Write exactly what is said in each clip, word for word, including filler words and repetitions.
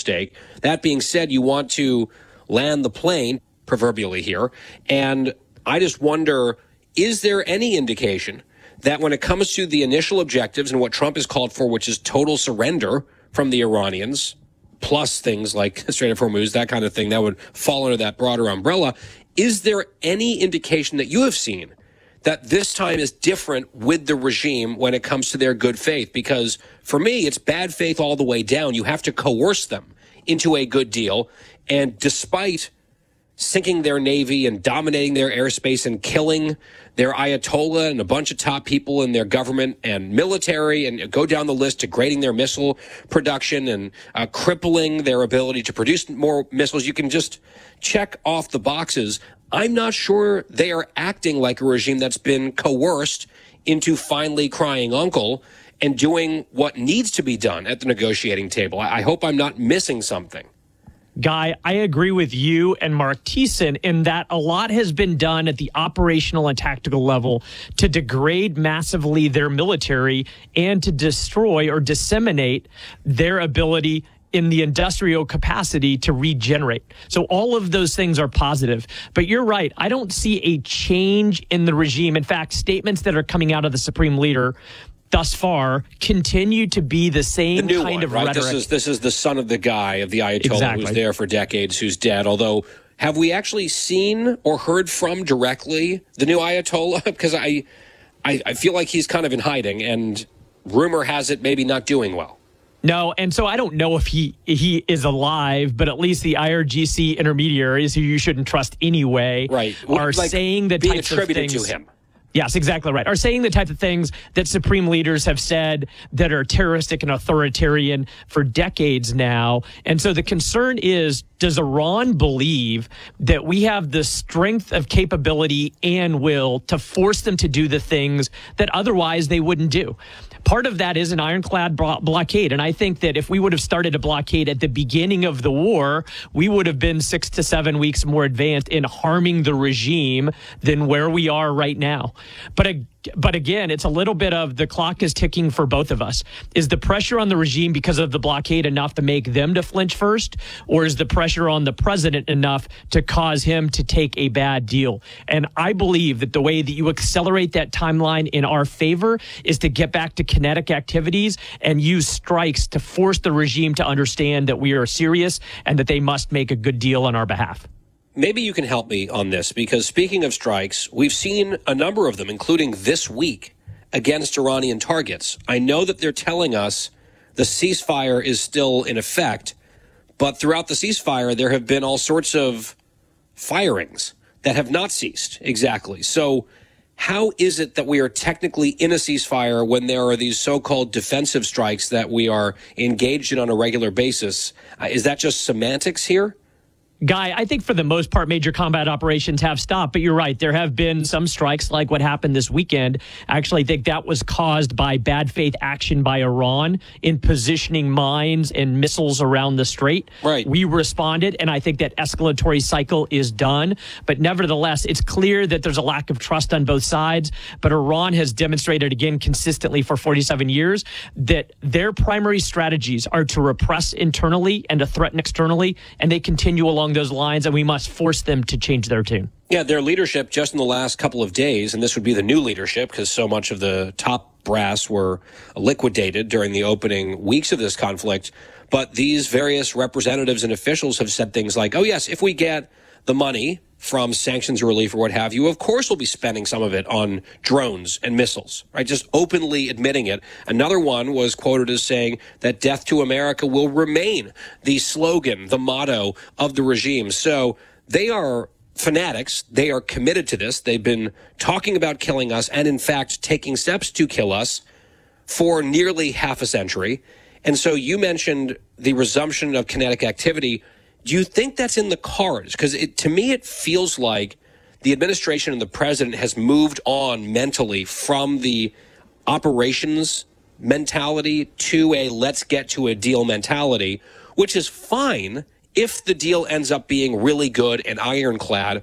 mistake. That being said, you want to land the plane, proverbially here, and I just wonder, is there any indication that when it comes to the initial objectives and what Trump has called for, which is total surrender from the Iranians, plus things like Strait of Hormuz, that kind of thing, that would fall under that broader umbrella, is there any indication that you have seen that this time is different with the regime when it comes to their good faith? Because for me, it's bad faith all the way down. You have to coerce them into a good deal. And despite sinking their navy and dominating their airspace and killing their Ayatollah and a bunch of top people in their government and military, and go down the list, degrading their missile production and uh, crippling their ability to produce more missiles, you can just check off the boxes. I'm not sure they are acting like a regime that's been coerced into finally crying uncle and doing what needs to be done at the negotiating table. I, I hope I'm not missing something. Guy, I agree with you and Mark Thiessen in that a lot has been done at the operational and tactical level to degrade massively their military and to destroy or disseminate their ability in the industrial capacity to regenerate. So all of those things are positive. But you're right. I don't see a change in the regime. In fact, statements that are coming out of the Supreme Leader thus far continue to be the same the new kind one, of right? rhetoric. This is this is the son of the guy of the Ayatollah Exactly. who's there for decades, who's dead. Although, have we actually seen or heard from directly the new Ayatollah? Because I, I, I feel like he's kind of in hiding, and rumor has it maybe not doing well. No, and so I don't know if he he is alive, but at least the I R G C intermediaries, who you shouldn't trust anyway, right. are like saying the being types of attributed things to him. Yes, exactly right. Are saying the type of things that supreme leaders have said that are terroristic and authoritarian for decades now. And so the concern is, does Iran believe that we have the strength of capability and will to force them to do the things that otherwise they wouldn't do? Part of that is an ironclad blockade. And I think that if we would have started a blockade at the beginning of the war, we would have been six to seven weeks more advanced in harming the regime than where we are right now. But But again, it's a little bit of the clock is ticking for both of us. Is the pressure on the regime because of the blockade enough to make them to flinch first? Or is the pressure on the president enough to cause him to take a bad deal? And I believe that the way that you accelerate that timeline in our favor is to get back to kinetic activities and use strikes to force the regime to understand that we are serious and that they must make a good deal on our behalf. Maybe you can help me on this, because speaking of strikes, we've seen a number of them, including this week, against Iranian targets. I know that they're telling us the ceasefire is still in effect, but throughout the ceasefire, there have been all sorts of firings that have not ceased exactly. So how is it that we are technically in a ceasefire when there are these so-called defensive strikes that we are engaged in on a regular basis? Uh, is that just semantics here? Guy, I think for the most part, major combat operations have stopped, but you're right. There have been some strikes like what happened this weekend. I actually think that was caused by bad faith action by Iran in positioning mines and missiles around the strait. Right. We responded, and I think that escalatory cycle is done. But nevertheless, it's clear that there's a lack of trust on both sides. But Iran has demonstrated again consistently for forty-seven years that their primary strategies are to repress internally and to threaten externally, and they continue along those lines, and we must force them to change their tune. Yeah, their leadership just in the last couple of days, and this would be the new leadership because so much of the top brass were liquidated during the opening weeks of this conflict. But these various representatives and officials have said things like, oh, yes, if we get the money from sanctions relief or what have you, of course we'll be spending some of it on drones and missiles, right? Just openly admitting it. Another one was quoted as saying that death to America will remain the slogan, the motto of the regime. So they are fanatics. They are committed to this. They've been talking about killing us and, in fact, taking steps to kill us for nearly half a century. And so you mentioned the resumption of kinetic activity. Do you think that's in the cards? Because to me, it feels like the administration and the president has moved on mentally from the operations mentality to a let's get to a deal mentality, which is fine if the deal ends up being really good and ironclad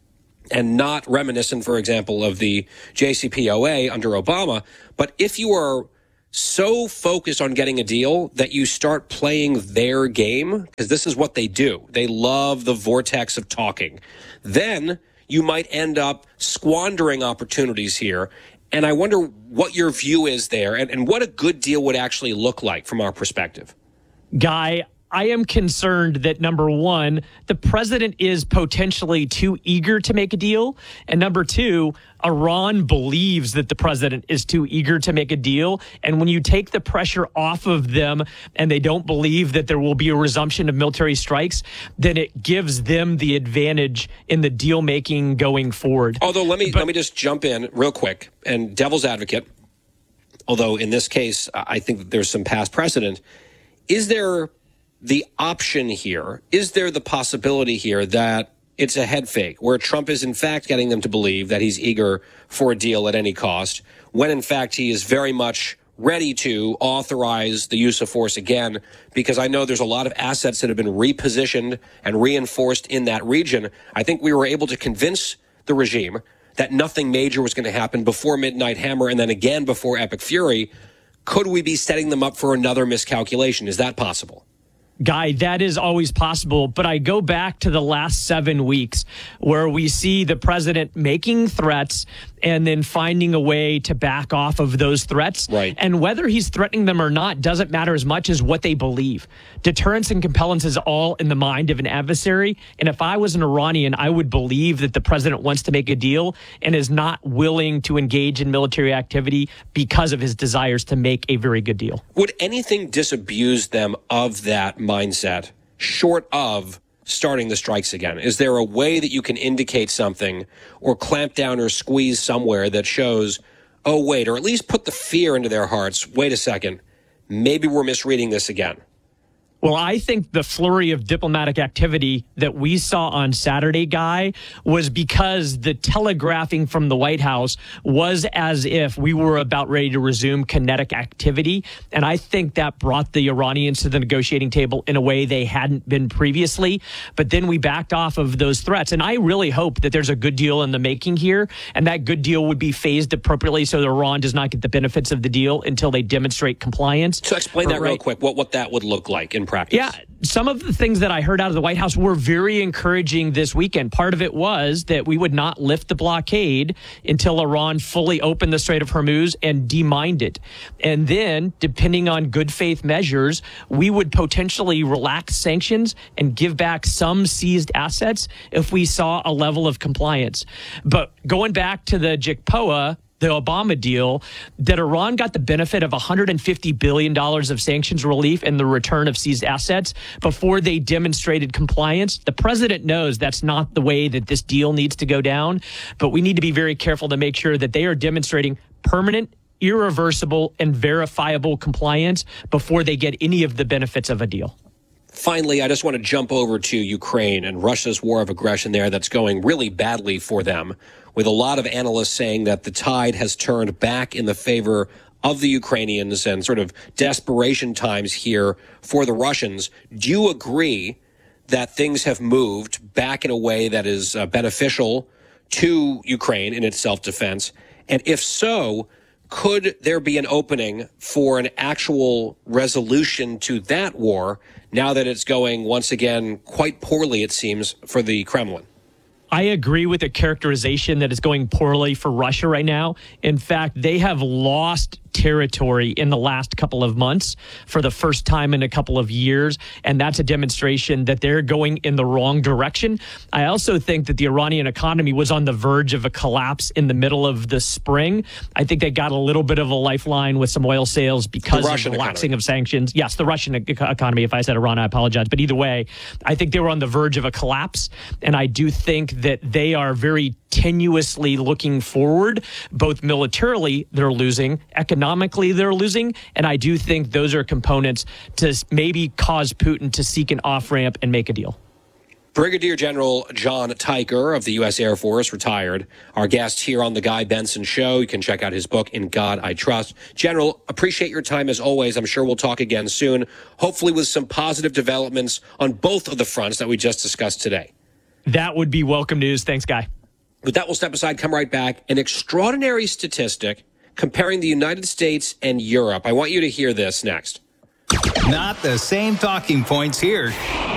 and not reminiscent, for example, of the J C P O A under Obama. But if you are so focused on getting a deal that you start playing their game, because this is what they do. They love the vortex of talking. Then you might end up squandering opportunities here. And I wonder what your view is there and, and what a good deal would actually look like from our perspective. Guy, I am concerned that, number one, the president is potentially too eager to make a deal. And number two, Iran believes that the president is too eager to make a deal. And when you take the pressure off of them and they don't believe that there will be a resumption of military strikes, then it gives them the advantage in the deal making going forward. Although, let me, but, let me just jump in real quick and devil's advocate. Although in this case, I think that there's some past precedent. Is there the option here, is there the possibility here that it's a head fake, where Trump is in fact getting them to believe that he's eager for a deal at any cost, when in fact he is very much ready to authorize the use of force again? Because I know there's a lot of assets that have been repositioned and reinforced in that region. I think we were able to convince the regime that nothing major was going to happen before Midnight Hammer and then again before Epic Fury. Could we be setting them up for another miscalculation? Is that possible? Guy, that is always possible. But I go back to the last seven weeks where we see the president making threats and then finding a way to back off of those threats. Right. And whether he's threatening them or not doesn't matter as much as what they believe. Deterrence and compellence is all in the mind of an adversary. And if I was an Iranian, I would believe that the president wants to make a deal and is not willing to engage in military activity because of his desires to make a very good deal. Would anything disabuse them of that mindset short of starting the strikes again? Is there a way that you can indicate something or clamp down or squeeze somewhere that shows, oh, wait, or at least put the fear into their hearts? Wait a second. Maybe we're misreading this again. Well, I think the flurry of diplomatic activity that we saw on Saturday, Guy, was because the telegraphing from the White House was as if we were about ready to resume kinetic activity. And I think that brought the Iranians to the negotiating table in a way they hadn't been previously. But then we backed off of those threats. And I really hope that there's a good deal in the making here. And that good deal would be phased appropriately so that Iran does not get the benefits of the deal until they demonstrate compliance. So explain that real quick, what, what that would look like in practice. Yeah, some of the things that I heard out of the White House were very encouraging this weekend. Part of it was that we would not lift the blockade until Iran fully opened the Strait of Hormuz and demined it. And then, depending on good faith measures, we would potentially relax sanctions and give back some seized assets if we saw a level of compliance. But going back to the J C P O A, the Obama deal, that Iran got the benefit of one hundred fifty billion dollars of sanctions relief and the return of seized assets before they demonstrated compliance. The president knows that's not the way that this deal needs to go down, but we need to be very careful to make sure that they are demonstrating permanent, irreversible, and verifiable compliance before they get any of the benefits of a deal. Finally, I just want to jump over to Ukraine and Russia's war of aggression there that's going really badly for them, with a lot of analysts saying that the tide has turned back in the favor of the Ukrainians and sort of desperation times here for the Russians. Do you agree that things have moved back in a way that is uh, beneficial to Ukraine in its self-defense? And if so, could there be an opening for an actual resolution to that war now that it's going, once again, quite poorly, it seems, for the Kremlin? I agree with the characterization that it's going poorly for Russia right now. In fact, they have lost territory in the last couple of months for the first time in a couple of years. And that's a demonstration that they're going in the wrong direction. I also think that the Iranian economy was on the verge of a collapse in the middle of the spring. I think they got a little bit of a lifeline with some oil sales because of the relaxing of sanctions. Yes, the Russian e- economy. If I said Iran, I apologize. But either way, I think they were on the verge of a collapse. And I do think that they are very tenuously looking forward. Both militarily, they're losing. Economically, they're losing. And I do think those are components to maybe cause Putin to seek an off-ramp and make a deal. Brigadier General John Teicher of the U S Air Force, retired, our guest here on The Guy Benson Show. You can check out his book, In God I Trust. General, appreciate your time as always. I'm sure we'll talk again soon, hopefully with some positive developments on both of the fronts that we just discussed today. That would be welcome news. Thanks, Guy. With that, we'll step aside, come right back. An extraordinary statistic comparing the United States and Europe. I want you to hear this next. Not the same talking points here.